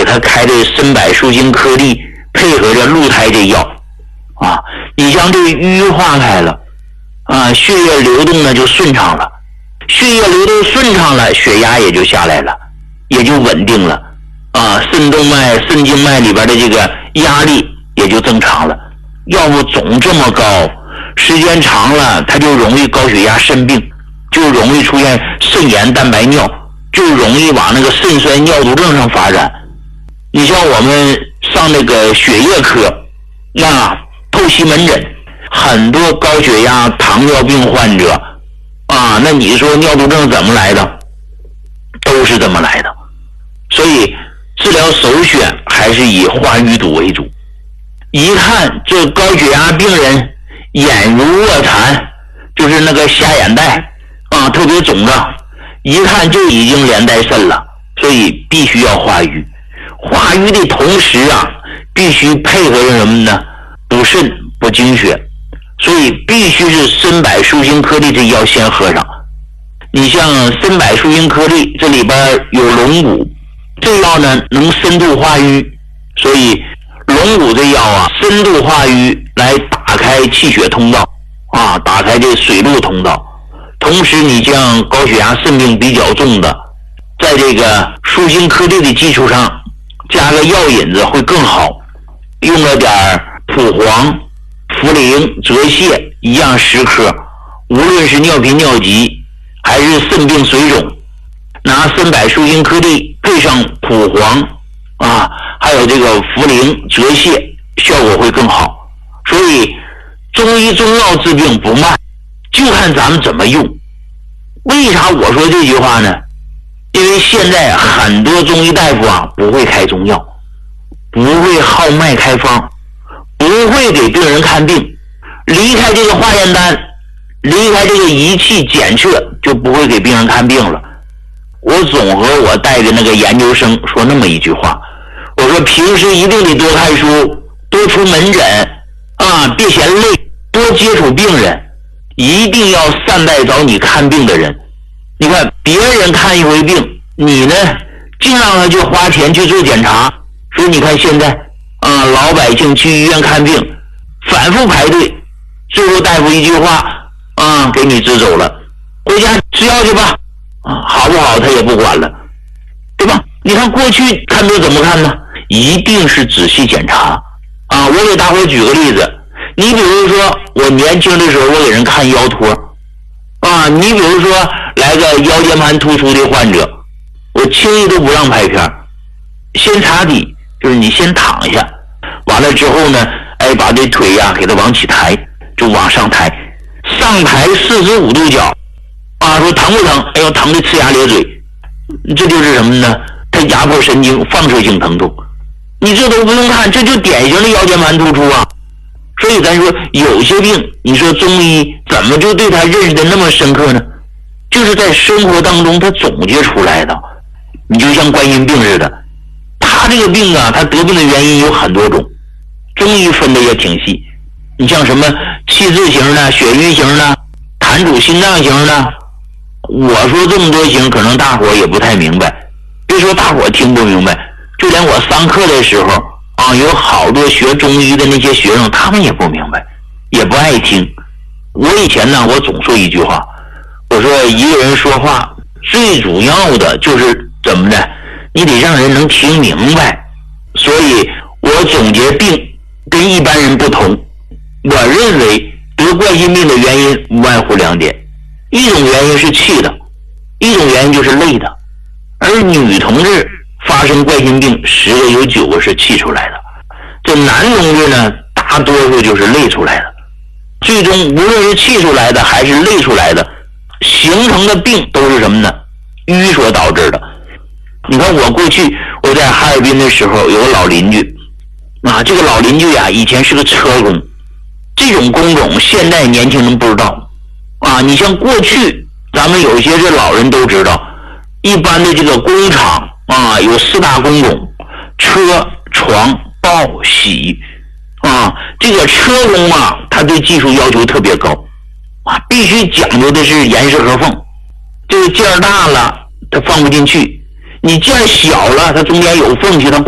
他开的参柏舒筋颗粒配合着鹿胎这药啊，你将这个淤化开了啊，血液流动呢就顺畅了，血液流动顺畅了，血压也就下来了，也就稳定了啊，肾动脉、肾静脉里边的这个压力也就正常了。要不总这么高，时间长了，它就容易高血压肾病，就容易出现肾炎蛋白尿，就容易往那个肾衰尿毒症上发展。你像我们上那个血液科，那透析门诊，很多高血压、糖尿病患者啊，那你说尿毒症怎么来的？都是这么来的。所以治疗首选还是以化瘀堵为主。一看这高血压病人眼如卧蚕，就是那个下眼袋啊特别肿胀，一看就已经连带肾了，所以必须要化瘀。化瘀的同时啊，必须配合着什么呢？补肾补精血，所以必须是参柏舒筋颗粒这药先喝上。你像参柏舒筋颗粒这里边有龙骨，这药呢能深度化瘀，所以龙骨这药啊，深度化瘀来打开气血通道啊，打开这水路通道。同时你像高血压肾病比较重的，在这个舒筋颗粒的基础上加个药引子会更好，用了点蒲黄、茯苓、泽泻一样10克，无论是尿频尿急还是肾病水肿，拿参柏舒筋颗粒配上蒲黄啊，还有这个茯苓、泽泻，效果会更好。所以中医中药治病不慢，就看咱们怎么用。为啥我说这句话呢？因为现在很多中医大夫啊不会开中药，不会号脉开方，不会给病人看病，离开这个化验单，离开这个仪器检测，就不会给病人看病了。我总和我带的那个研究生说那么一句话，我说平时一定得多看书，多出门诊啊，别嫌累，多接触病人，一定要善待找你看病的人。你看别人看一回病，你呢净让他去花钱去做检查。所以你看现在啊，老百姓去医院看病反复排队，最后大夫一句话啊给你治走了，回家吃药去吧啊，好不好他也不管了，对吧？你看过去看病怎么看呢？一定是仔细检查啊。我给大伙举个例子，你比如说我年轻的时候我给人看腰托啊，你比如说来个腰间盘突出的患者，我轻易都不让拍片，先查底，就是你先躺下，完了之后呢，哎，把这腿呀给它往起抬，就往上抬，上抬45度角啊，说疼不疼？哎呦，疼的呲牙咧嘴，这就是什么呢？它压迫神经，放射性疼痛，你这都不用看，这就典型的腰间盘突出啊。所以咱说有些病，你说中医怎么就对他认识的那么深刻呢？就是在生活当中他总结出来的。你就像冠心病似的，他这个病啊，他得病的原因有很多种，中医分的也挺细。你像什么气滞型的、血瘀型的、痰阻心脏型的，我说这么多型，可能大伙也不太明白。别说大伙听不明白，就连我上课的时候啊，有好多学中医的那些学生，他们也不明白，也不爱听。我以前呢，我总说一句话，我说一个人说话最主要的就是怎么的，你得让人能听明白。所以我总结病跟一般人不同，我认为得冠心病的原因无外乎2点，一种原因是气的，一种原因就是累的。而女同志发生冠心病10个有9个是气出来的，这男同志呢大多数就是累出来的。最终无论是气出来的还是累出来的，形成的病都是什么呢？瘀所导致的。你看我过去我在哈尔滨的时候，有个老邻居啊，这个老邻居啊以前是个车工，这种工种现代年轻人不知道啊。你像过去咱们有一些这老人都知道，一般的这个工厂啊有4大工种，车、床、报、洗啊。这个车工啊，它对技术要求特别高啊，必须讲究的是严实合缝。这个件大了它放不进去，你件小了它中间有缝隙它